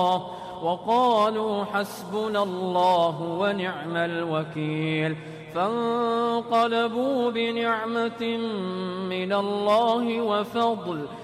وقالوا حسبنا الله ونعم الوكيل فانقلبوا بنعمة من الله وفضل